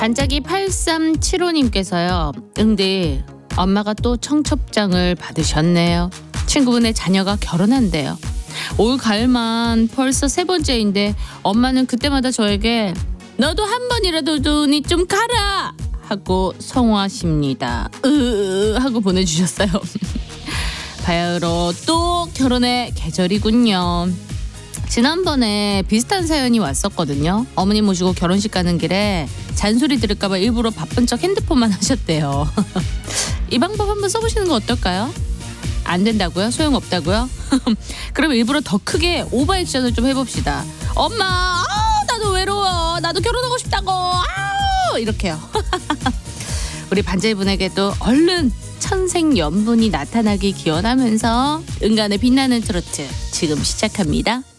반짝이 8375님께서요. 응디 엄마가 또 청첩장을 받으셨네요. 친구분의 자녀가 결혼한대요. 올 가을만 벌써 3번째인데 엄마는 그때마다 저에게 너도 한 번이라도 눈이 좀 가라 하고 성화하십니다. 하고 보내주셨어요. 바야흐로 또 결혼의 계절이군요. 지난번에 비슷한 사연이 왔었거든요. 어머니 모시고 결혼식 가는 길에 잔소리 들을까봐 일부러 바쁜 척 핸드폰만 하셨대요. 이 방법 한번 써보시는 거 어떨까요? 안 된다고요? 소용없다고요? 그럼 일부러 더 크게 오버액션을 좀 해봅시다. 엄마, 나도 외로워. 나도 결혼하고 싶다고. 이렇게요. 우리 반자이분에게도 얼른 천생연분이 나타나기 기원하면서 은간의 빛나는 트로트 지금 시작합니다.